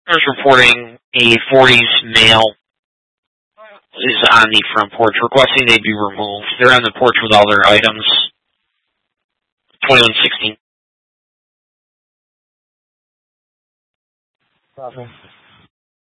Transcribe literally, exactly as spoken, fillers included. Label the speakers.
Speaker 1: I was reporting a forties male is on the front porch, requesting they be removed. They're on the porch with all their items. twenty-one sixteen.
Speaker 2: Copy.